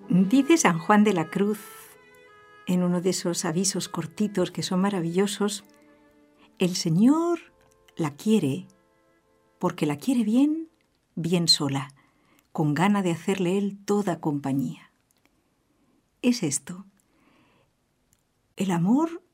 Dice San Juan de la Cruz, en uno de esos avisos cortitos que son maravillosos, el Señor la quiere porque la quiere bien, bien sola, con gana de hacerle Él toda compañía. Es esto, el amor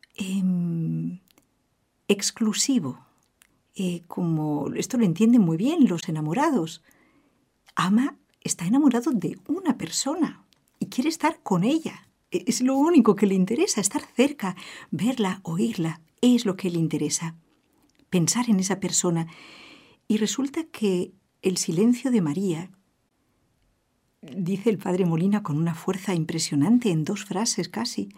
exclusivo, como esto lo entienden muy bien los enamorados. Está enamorado de una persona y quiere estar con ella. Es lo único que le interesa, estar cerca, verla, oírla, es lo que le interesa. Pensar en esa persona. Y resulta que el silencio de María, dice el padre Molina con una fuerza impresionante en 2 frases casi,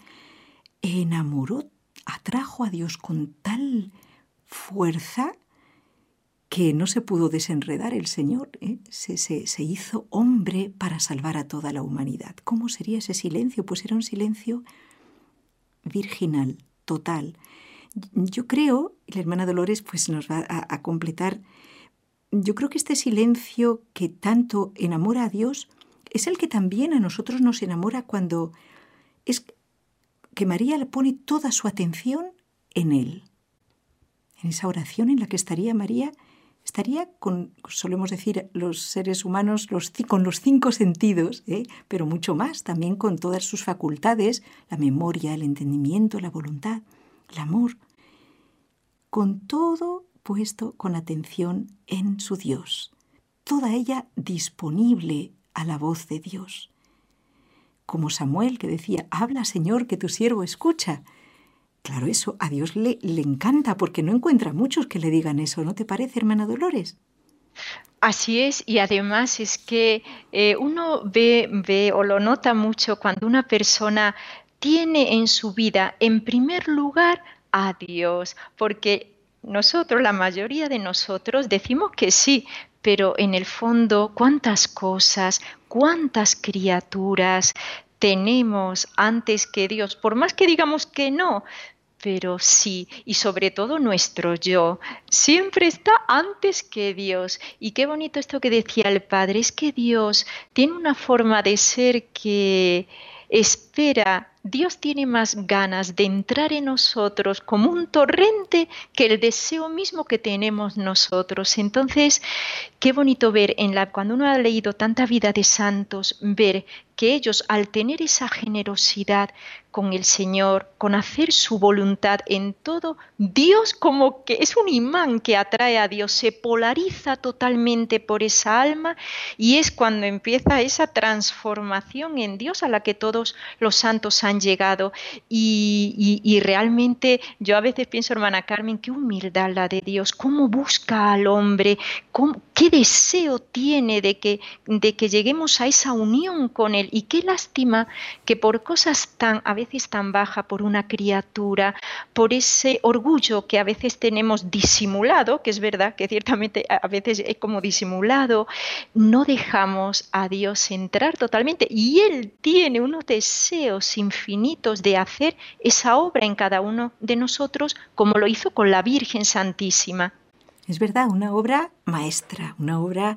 atrajo a Dios con tal fuerza que no se pudo desenredar el Señor, se hizo hombre para salvar a toda la humanidad. ¿Cómo sería ese silencio? Pues era un silencio virginal, total. Yo creo, y la hermana Dolores pues nos va a completar, yo creo que este silencio que tanto enamora a Dios es el que también a nosotros nos enamora cuando es que María le pone toda su atención en Él. En esa oración en la que estaría María, estaría con, solemos decir los seres humanos, con los 5 sentidos, pero mucho más, también con todas sus facultades, la memoria, el entendimiento, la voluntad, el amor, con todo puesto con atención en su Dios, toda ella disponible a la voz de Dios. Como Samuel que decía, habla Señor que tu siervo escucha. Claro, eso a Dios le encanta porque no encuentra muchos que le digan eso, ¿no te parece, hermana Dolores? Así es, y además es que uno ve o lo nota mucho cuando una persona tiene en su vida, en primer lugar, a Dios, porque nosotros, la mayoría de nosotros, decimos que sí, pero en el fondo, ¿cuántas cosas, cuántas criaturas tenemos antes que Dios? Por más que digamos que no, pero sí, y sobre todo nuestro yo, siempre está antes que Dios. Y qué bonito esto que decía el Padre, es que Dios tiene una forma de ser que espera, Dios tiene más ganas de entrar en nosotros como un torrente que el deseo mismo que tenemos nosotros. Entonces, qué bonito ver cuando uno ha leído tanta vida de santos, ver que ellos al tener esa generosidad con el Señor, con hacer su voluntad en todo, Dios como que es un imán que atrae a Dios, se polariza totalmente por esa alma y es cuando empieza esa transformación en Dios a la que todos los santos han llegado. Y realmente yo a veces pienso, hermana Carmen, qué humildad la de Dios, cómo busca al hombre, qué deseo tiene de que lleguemos a esa unión con Él. Y qué lástima que por cosas a veces tan bajas, por una criatura, por ese orgullo que a veces tenemos disimulado, que es verdad que ciertamente a veces es como disimulado, no dejamos a Dios entrar totalmente. Y Él tiene unos deseos infinitos de hacer esa obra en cada uno de nosotros, como lo hizo con la Virgen Santísima. Es verdad, una obra maestra, una obra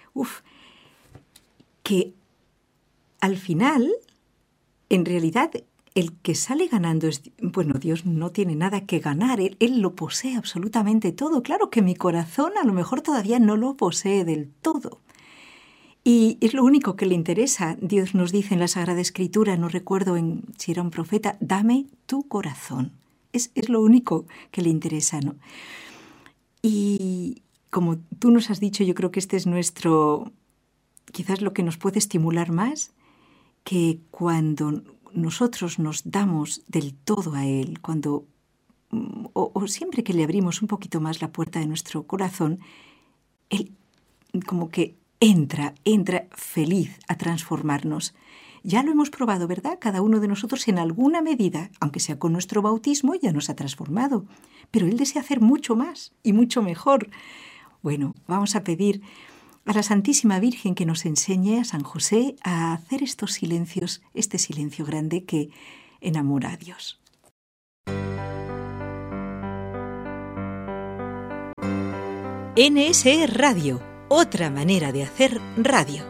que al final, en realidad, el que sale ganando es, bueno, Dios no tiene nada que ganar, Él lo posee absolutamente todo. Claro que mi corazón a lo mejor todavía no lo posee del todo. Y es lo único que le interesa. Dios nos dice en la Sagrada Escritura, no recuerdo si era un profeta, dame tu corazón. Es lo único que le interesa, ¿no? Y como tú nos has dicho, yo creo que este es quizás lo que nos puede estimular más, que cuando nosotros nos damos del todo a Él, o siempre que le abrimos un poquito más la puerta de nuestro corazón, Él como que entra feliz a transformarnos. Ya lo hemos probado, ¿verdad? Cada uno de nosotros en alguna medida, aunque sea con nuestro bautismo, ya nos ha transformado. Pero Él desea hacer mucho más y mucho mejor. Bueno, vamos a pedir a la Santísima Virgen que nos enseñe, a San José, a hacer estos silencios, este silencio grande que enamora a Dios. NSE Radio, otra manera de hacer radio.